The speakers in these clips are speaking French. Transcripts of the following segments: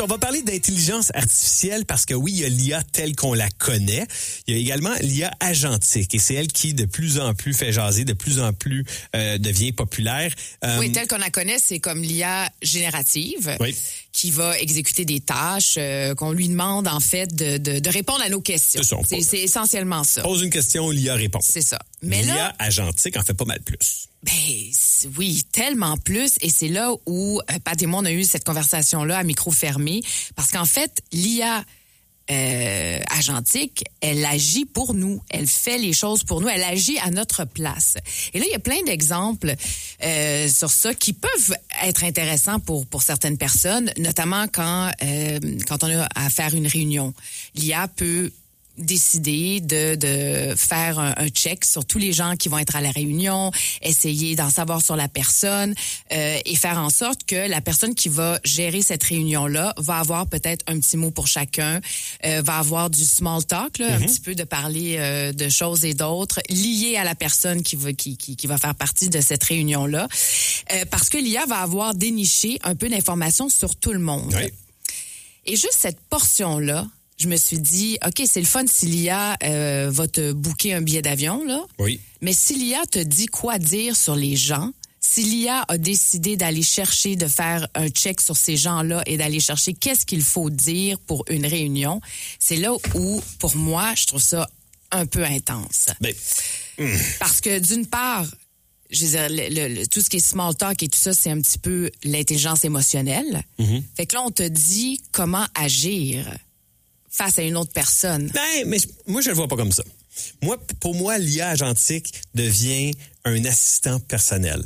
On va parler d'intelligence artificielle parce que oui, il y a l'IA telle qu'on la connaît. Il y a également l'IA agentique et c'est elle qui de plus en plus fait jaser, de plus en plus devient populaire. Oui, telle qu'on la connaît, c'est comme l'IA générative qui va exécuter des tâches qu'on lui demande en fait de répondre à nos questions. C'est essentiellement ça. Pose une question, l'IA répond. C'est ça. Mais l'IA là, agentique en fait pas mal plus. Ben oui, tellement plus. Et c'est là où Pat et moi, on a eu cette conversation-là à micro fermé. Parce qu'en fait, l'IA agentique, elle agit pour nous. Elle fait les choses pour nous. Elle agit à notre place. Et là, il y a plein d'exemples sur ça qui peuvent être intéressants pour certaines personnes, notamment quand on a à faire une réunion. L'IA peut décider de faire un check sur tous les gens qui vont être à la réunion, essayer d'en savoir sur la personne et faire en sorte que la personne qui va gérer cette réunion-là va avoir peut-être un petit mot pour chacun, va avoir du small talk, là, un petit peu de parler de choses et d'autres liées à la personne qui va faire partie de cette réunion-là, parce que l'IA va avoir déniché un peu d'informations sur tout le monde. Oui. Et juste cette portion-là, je me suis dit, OK, c'est le fun si l'IA va te booker un billet d'avion, là. Oui. Mais si l'IA te dit quoi dire sur les gens, si l'IA a décidé d'aller chercher, de faire un check sur ces gens-là et d'aller chercher qu'est-ce qu'il faut dire pour une réunion, c'est là où, pour moi, je trouve ça un peu intense. Parce que d'une part, je veux dire, tout ce qui est small talk et tout ça, c'est un petit peu l'intelligence émotionnelle. Fait que là, on te dit comment agir face à une autre personne. Mais moi, je le vois pas comme ça. Pour moi, l'IA agentique devient un assistant personnel.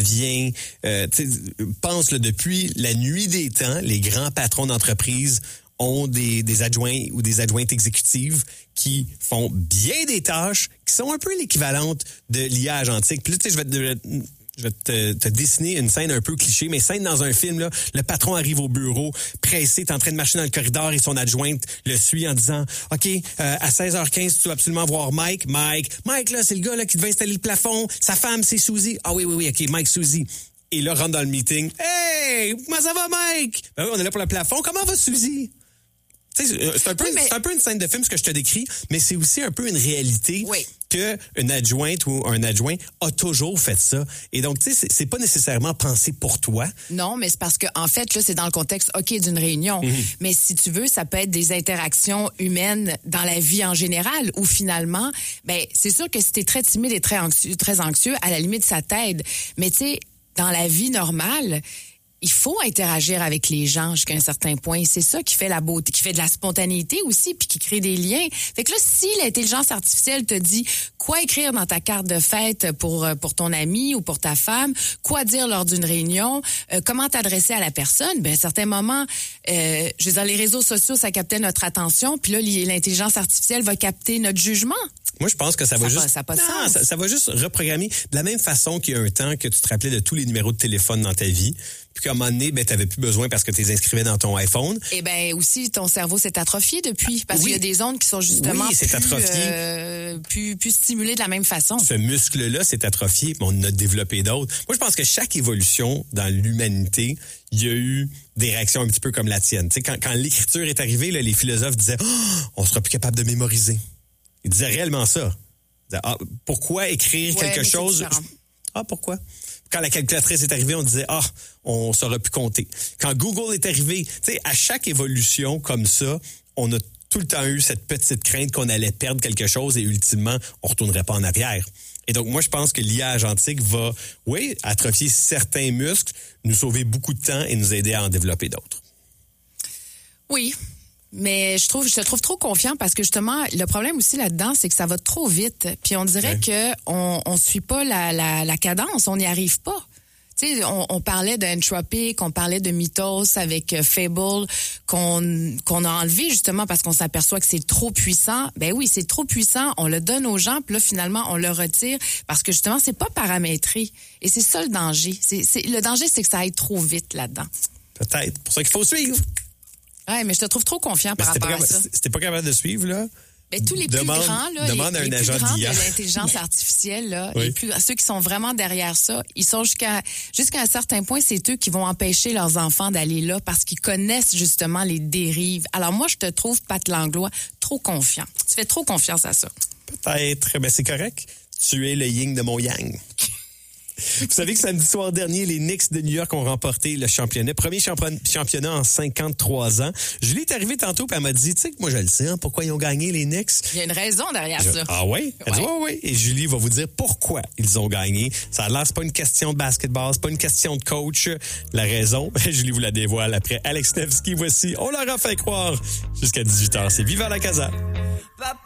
Pense depuis la nuit des temps, les grands patrons d'entreprise ont des adjoints ou des adjointes exécutives qui font bien des tâches qui sont un peu l'équivalente de l'IA agentique. Puis là, je vais te dessiner une scène un peu cliché, mais scène dans un film, là, le patron arrive au bureau, pressé, est en train de marcher dans le corridor et son adjointe le suit en disant « OK, à 16h15, tu dois absolument voir Mike. Mike, là, c'est le gars là qui devait installer le plafond. Sa femme, c'est Suzy. Ah oui, OK, Mike, Suzy. » Et là, rentre dans le meeting. « Hey, comment ça va, Mike? » Ben oui, on est là pour le plafond. Comment va Suzy? C'est un peu une scène de film, ce que je te décris, mais c'est aussi un peu une réalité que une adjointe ou un adjoint a toujours fait ça. Et donc, tu sais, c'est pas nécessairement pensé pour toi. Non, mais c'est parce que en fait, là, c'est dans le contexte, OK, d'une réunion. Mais si tu veux, ça peut être des interactions humaines dans la vie en général, où finalement, c'est sûr que si t'es très timide et très anxieux, à la limite, ça t'aide. Mais tu sais, dans la vie normale, il faut interagir avec les gens jusqu'à un certain point. C'est ça qui fait la beauté, qui fait de la spontanéité aussi, puis qui crée des liens. Fait que là, si l'intelligence artificielle te dit quoi écrire dans ta carte de fête pour ton ami ou pour ta femme, quoi dire lors d'une réunion, comment t'adresser à la personne, à certains moments, je veux dire, les réseaux sociaux, ça captait notre attention, puis là, l'intelligence artificielle va capter notre jugement. Moi, je pense que ça va juste reprogrammer de la même façon qu'il y a un temps que tu te rappelais de tous les numéros de téléphone dans ta vie, puis qu'à un moment donné, tu n'avais plus besoin parce que tu les inscrivais dans ton iPhone. Et aussi, ton cerveau s'est atrophié depuis, parce qu'il y a des ondes qui sont justement plus stimulées de la même façon. Ce muscle-là s'est atrophié, mais on en a développé d'autres. Moi, je pense que chaque évolution dans l'humanité, il y a eu des réactions un petit peu comme la tienne. Tu sais, quand l'écriture est arrivée, là, les philosophes disaient « on sera plus capable de mémoriser ». Ils disaient réellement ça. Ils disaient, pourquoi écrire quelque chose? Pourquoi? Quand la calculatrice est arrivée, on disait, on saura plus compter. Quand Google est arrivé, tu sais, à chaque évolution comme ça, on a tout le temps eu cette petite crainte qu'on allait perdre quelque chose et ultimement, on retournerait pas en arrière. Et donc, moi, je pense que l'IA agentique va, atrophier certains muscles, nous sauver beaucoup de temps et nous aider à en développer d'autres. Oui. Mais je te trouve trop confiant parce que justement, le problème aussi là-dedans, c'est que ça va trop vite. Puis on dirait que on suit pas la cadence, on n'y arrive pas. Tu sais, on parlait d'Entropic, on parlait de Mythos avec Fable, qu'on a enlevé justement parce qu'on s'aperçoit que c'est trop puissant. Ben oui, c'est trop puissant, on le donne aux gens, puis là, finalement, on le retire parce que justement, c'est pas paramétré. Et c'est ça le danger. Le danger, c'est que ça aille trop vite là-dedans. Peut-être. Pour ça qu'il faut suivre. Ouais, mais je te trouve trop confiant par rapport à ça. Si t'es pas capable de suivre, là, Ben, tous les plus grands, là, demande à un les plus agent grands d'IA. de l'intelligence artificielle, là, Oui. ceux qui sont vraiment derrière ça, ils sont jusqu'à un certain point, c'est eux qui vont empêcher leurs enfants d'aller là parce qu'ils connaissent justement les dérives. Alors moi, je te trouve, Pat Langlois, trop confiant. Tu fais trop confiance à ça. Peut-être, mais c'est correct. Tu es le yin de mon yang. Vous savez que samedi soir dernier, les Knicks de New York ont remporté le championnat. Premier championnat en 53 ans. Julie est arrivée tantôt et elle m'a dit, tu sais que moi je le sais, hein, pourquoi ils ont gagné les Knicks. Il y a une raison derrière ça. Ah ouais? Elle dit ouais. Et Julie va vous dire pourquoi ils ont gagné. Ça a l'air, c'est pas une question de basketball, c'est pas une question de coach. La raison, Julie vous la dévoile après Alex Nevsky. Voici, on leur a fait croire jusqu'à 18h. C'est Viva la Casa.